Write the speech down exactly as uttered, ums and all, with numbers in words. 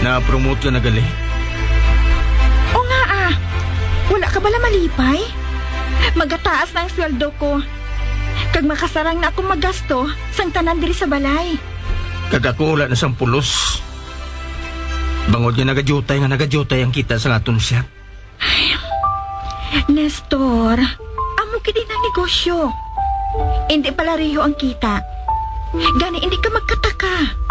Na-promote ka na gali. O nga ah, wala ka bala malipay? Magataas na ang sweldo ko. Kag makasarang na akong magasto sang tanan diri sa balay. Kagakula na sang pulos. Bangod nga nagadjutay nga nagadjutay ang kita sa aton siya. Nestor, amo kini ng negosyo. Hindi pala riho ang kita. Gani hindi ka magkataka.